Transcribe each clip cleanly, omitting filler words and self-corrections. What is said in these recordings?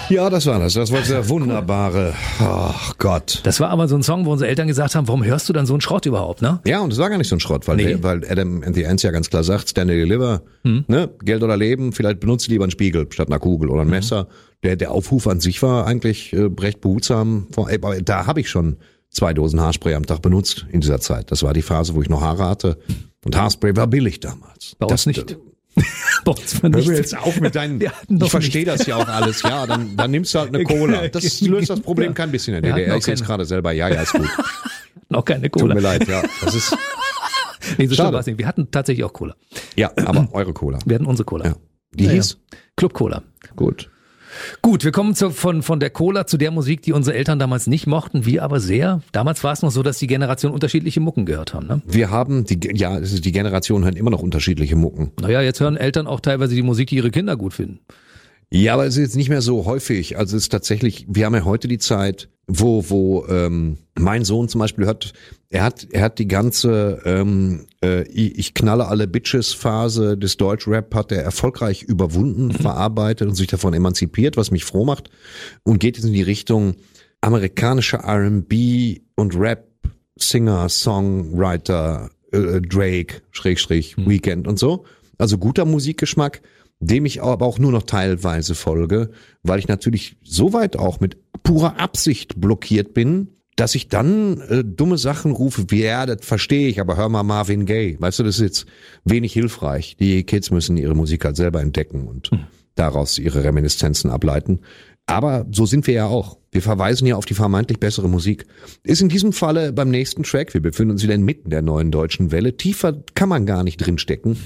Ja, das war das. Das war der wunderbare, ach Gott. Das war aber so ein Song, wo unsere Eltern gesagt haben, warum hörst du dann so einen Schrott überhaupt, ne? Ja, und es war gar nicht so ein Schrott, weil Adam and the Ants ja ganz klar sagt, Stand and Deliver, ne, Geld oder Leben, vielleicht benutzt lieber einen Spiegel statt einer Kugel oder ein Messer. Der Aufruf an sich war eigentlich recht behutsam. Aber da habe ich schon 2 Dosen Haarspray am Tag benutzt in dieser Zeit. Das war die Phase, wo ich noch Haare hatte. Und Haarspray war billig damals. Bei uns nicht. Bei uns war Hör nicht. mir jetzt auf mit deinen, ich verstehe das ja auch alles, ja, dann nimmst du halt eine Cola. Das löst das Problem kein bisschen in der DDR. Ich sehe es gerade selber, ja, ist gut. Noch keine Cola. Tut mir leid, ja. Das ist nee, so schlimm war es nicht. Wir hatten tatsächlich auch Cola. ja, aber eure Cola. Wir hatten unsere Cola. Ja. Die hieß? Club Cola. Gut, wir kommen von der Cola zu der Musik, die unsere Eltern damals nicht mochten, wir aber sehr. Damals war es noch so, dass die Generation unterschiedliche Mucken gehört haben, ne? wir haben, die Generation hören immer noch unterschiedliche Mucken. Naja, jetzt hören Eltern auch teilweise die Musik, die ihre Kinder gut finden. Ja, aber es ist jetzt nicht mehr so häufig. Also es ist tatsächlich, wir haben ja heute die Zeit, wo mein Sohn zum Beispiel hört, er hat die ganze ich knalle alle Bitches Phase des Deutschrap hat er erfolgreich überwunden, verarbeitet und sich davon emanzipiert, was mich froh macht, und geht jetzt in die Richtung amerikanische R&B und Rap, Singer, Songwriter, Drake, Weekend und so. Also guter Musikgeschmack, dem ich aber auch nur noch teilweise folge, weil ich natürlich soweit auch mit purer Absicht blockiert bin, dass ich dann dumme Sachen rufe, wie, ja, das verstehe ich, aber hör mal Marvin Gaye. Weißt du, das ist jetzt wenig hilfreich. Die Kids müssen ihre Musik halt selber entdecken und daraus ihre Reminiszenzen ableiten. Aber so sind wir ja auch. Wir verweisen ja auf die vermeintlich bessere Musik. Ist in diesem Falle beim nächsten Track, wir befinden uns wieder inmitten der neuen deutschen Welle, tiefer kann man gar nicht drinstecken.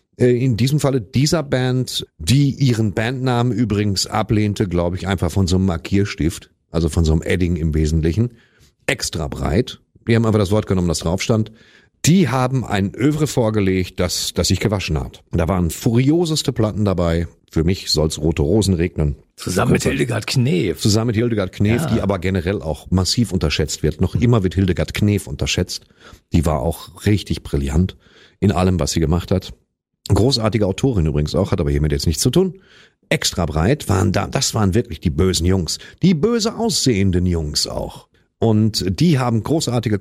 In diesem Falle dieser Band, die ihren Bandnamen übrigens ablehnte, glaube ich, einfach von so einem Markierstift, also von so einem Edding im Wesentlichen, extra breit. Die haben einfach das Wort genommen, das drauf stand. Die haben ein Övre vorgelegt, das sich gewaschen hat. Da waren furioseste Platten dabei. Für mich soll's Rote Rosen regnen. Zusammen mit Hildegard Knef. Ja. Die aber generell auch massiv unterschätzt wird. Noch immer wird Hildegard Knef unterschätzt. Die war auch richtig brillant in allem, was sie gemacht hat. Großartige Autorin übrigens auch, hat aber hiermit jetzt nichts zu tun. Extra breit das waren wirklich die bösen Jungs. Die böse aussehenden Jungs auch. Und die haben großartige,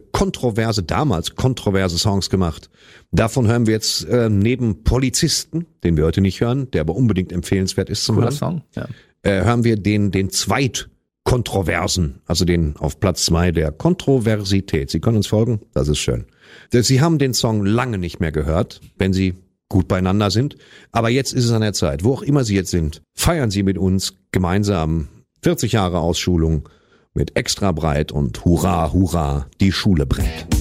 damals kontroverse Songs gemacht. Davon hören wir jetzt neben Polizisten, den wir heute nicht hören, der aber unbedingt empfehlenswert ist zum Cooler Hören. Song, ja. Hören wir den zweitkontroversen, also den auf Platz 2 der Kontroversität. Sie können uns folgen, das ist schön. Sie haben den Song lange nicht mehr gehört, wenn Sie gut beieinander sind. Aber jetzt ist es an der Zeit, wo auch immer Sie jetzt sind, feiern Sie mit uns gemeinsam 40 Jahre Ausschulung mit Extra breit und Hurra, Hurra, die Schule brennt.